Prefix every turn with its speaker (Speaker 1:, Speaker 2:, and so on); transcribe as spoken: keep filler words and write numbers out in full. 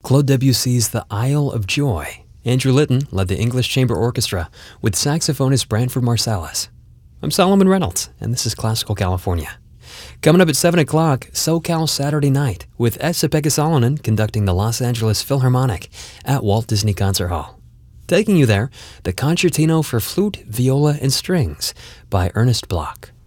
Speaker 1: Claude Debussy's The Isle of Joy. Andrew Litton led the English Chamber Orchestra with saxophonist Branford Marsalis. I'm Solomon Reynolds, and this is Classical California. Coming up at seven o'clock, SoCal Saturday Night, with Esa-Pekka Salonen conducting the Los Angeles Philharmonic at Walt Disney Concert Hall. Taking you there, the Concertino for Flute, Viola, and Strings by Ernest Bloch.